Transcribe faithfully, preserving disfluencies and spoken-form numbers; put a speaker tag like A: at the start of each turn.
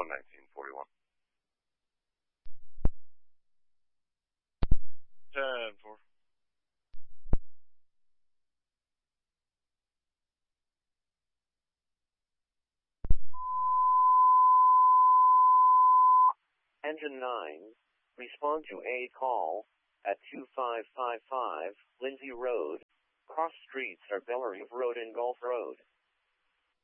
A: one, nineteen forty-one.
B: ten four.
C: Engine nine, respond to a call at two five five five Lindsay Road. Cross streets are Bellerive Road and Gulf Road.